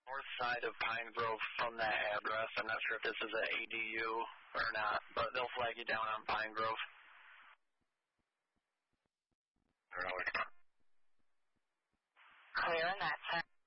north side of Pine Grove from that address. I'm not sure if this is an ADU or not, but they'll flag you down on Pine Grove. Really? Clear on that side.